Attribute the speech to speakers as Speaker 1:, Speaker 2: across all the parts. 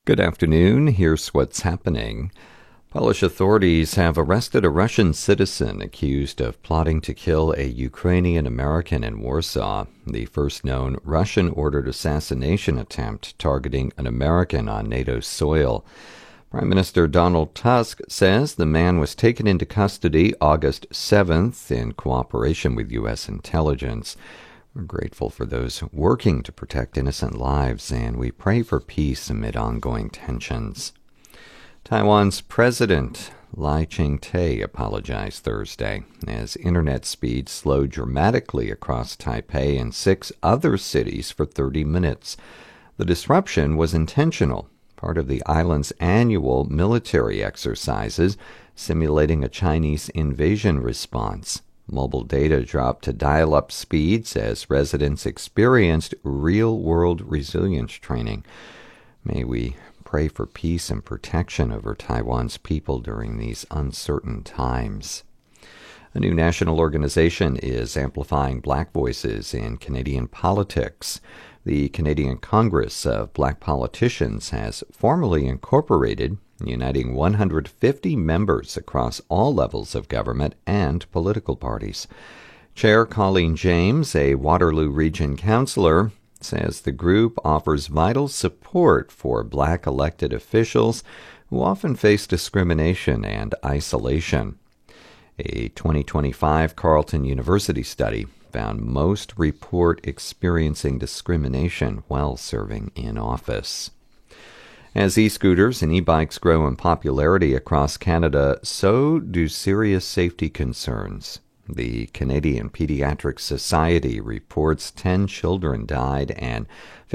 Speaker 1: Good afternoon. Here's what's happening. Polish authorities have arrested a Russian citizen accused of plotting to kill a Ukrainian American in Warsaw, the first known Russian-ordered assassination attempt targeting an American on NATO soil. Prime Minister Donald Tusk says the man was taken into custody August 7th in cooperation with U.S. intelligence. We're grateful for those working to protect innocent lives, and we pray for peace amid ongoing tensions. Taiwan's President Lai Ching-te apologized Thursday as internet speed slowed dramatically across Taipei and 6 other cities for 30 minutes. The disruption was intentional, part of the island's annual military exercises, simulating a Chinese invasion response. Mobile data dropped to dial-up speeds as residents experienced real-world resilience training. May we pray for peace and protection over Taiwan's people during these uncertain times. A new national organization is amplifying black voices in Canadian politics. The Canadian Congress of Black Politicians has formally incorporated, uniting 150 members across all levels of government and political parties. Chair Colleen James, a Waterloo Region councillor, says the group offers vital support for black elected officials who often face discrimination and isolation. A 2025 Carleton University study found most report experiencing discrimination while serving in office. As e-scooters and e-bikes grow in popularity across Canada, so do serious safety concerns. The Canadian Pediatric Society reports 10 children died and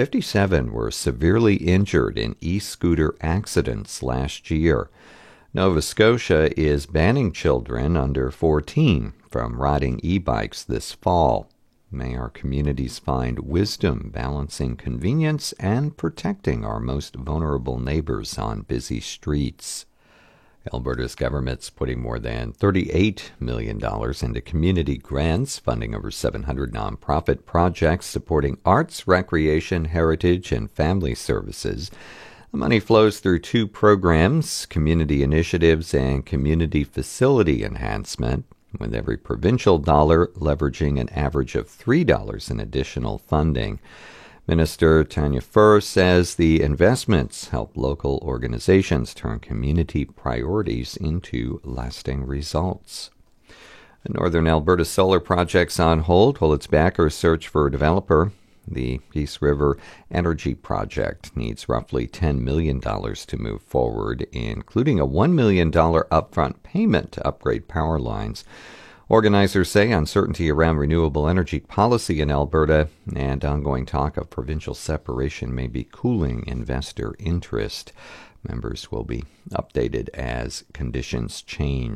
Speaker 1: 57 were severely injured in e-scooter accidents last year. Nova Scotia is banning children under 14 from riding e-bikes this fall. May our communities find wisdom balancing convenience and protecting our most vulnerable neighbors on busy streets. Alberta's government's putting more than $38 million into community grants, funding over 700 nonprofit projects supporting arts, recreation, heritage, and family services. The money flows through 2 programs, community initiatives and community facility enhancement, with every provincial dollar leveraging an average of $3 in additional funding. Minister Tanya Furr says the investments help local organizations turn community priorities into lasting results. The Northern Alberta solar project's on hold while its backers search for a developer. The Peace River Energy Project needs roughly $10 million to move forward, including a $1 million upfront payment to upgrade power lines. Organizers say uncertainty around renewable energy policy in Alberta and ongoing talk of provincial separation may be cooling investor interest. Members will be updated as conditions change.